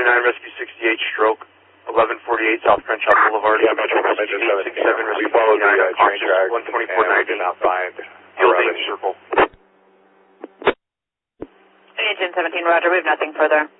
Rescue 68 stroke, 1148 South Crenshaw Boulevard. Yeah, Metro 867. We followed the train track, and we did not find Fielding circle. Agent 17, roger, we have nothing further.